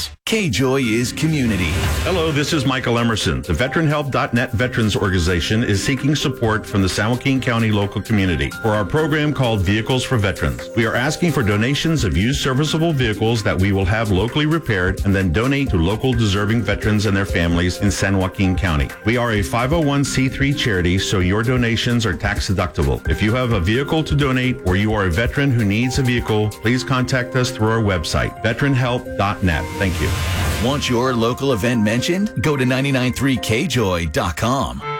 veterans. K-Joy is community. Hello, this is Michael Emerson. The VeteranHelp.net Veterans Organization is seeking support from the San Joaquin County local community for our program called Vehicles for Veterans. We are asking for donations of used serviceable vehicles that we will have locally repaired and then donate to local deserving veterans and their families in San Joaquin County. We are a 501c3 charity, so your donations are tax deductible. If you have a vehicle to donate or you are a veteran who needs a vehicle, please contact us through our website, VeteranHelp.net. Thank you. Want your local event mentioned? Go to 993kjoy.com.